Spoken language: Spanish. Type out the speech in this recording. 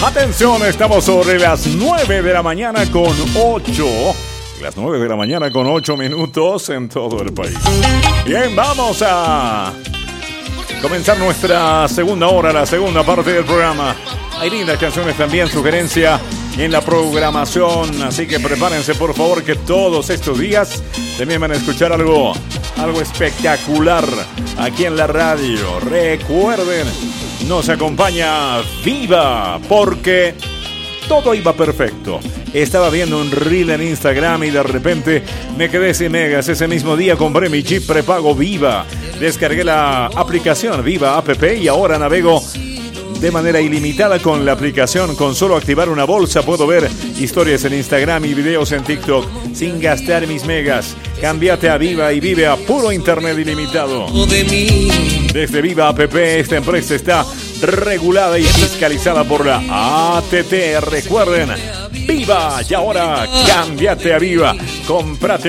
Atención, estamos sobre las 9 de la mañana con 8. Las 9 de la mañana con 8 minutos en todo el país. Bien, vamos a comenzar nuestra segunda hora, la segunda parte del programa. Hay lindas canciones también, sugerencia en la programación, así que prepárense por favor que todos estos días también van a escuchar algo espectacular aquí en la radio. Recuerden, nos acompaña Viva, porque todo iba perfecto. Estaba viendo un reel en Instagram y de repente me quedé sin megas. Ese mismo día compré mi chip prepago Viva. Descargué la aplicación Viva App y ahora navego de manera ilimitada con la aplicación. Con solo activar una bolsa puedo ver historias en Instagram y videos en TikTok sin gastar mis megas. Cámbiate a Viva y vive a puro internet ilimitado. Desde Viva App, esta empresa está regulada y fiscalizada por la ATT. Recuerden, Viva, y ahora cámbiate a Viva. Cómprate